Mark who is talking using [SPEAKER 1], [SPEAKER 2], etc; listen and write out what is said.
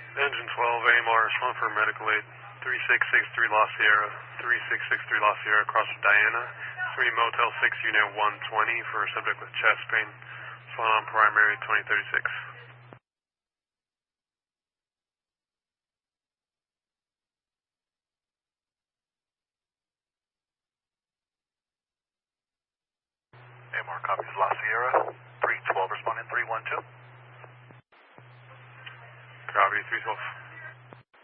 [SPEAKER 1] Engine 12, AMR, respond for medical aid. 3663 La Sierra, 3663 La Sierra, across from Diana. 3 Motel 6, Unit 120 for a subject with chest pain. Flying on primary 2036.
[SPEAKER 2] AMR copies La Sierra, 312 responding 312.
[SPEAKER 1] Copy, 312.